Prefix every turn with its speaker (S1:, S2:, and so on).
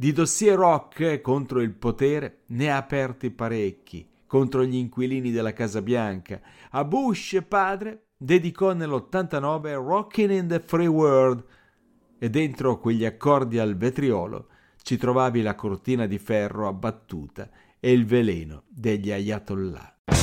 S1: Di dossier rock contro il potere ne ha aperti parecchi, contro gli inquilini della Casa Bianca. A Bush padre dedicò nell'89 Rockin' in the Free World, e dentro quegli accordi al vetriolo ci trovavi la cortina di ferro abbattuta e il veleno degli ayatollah.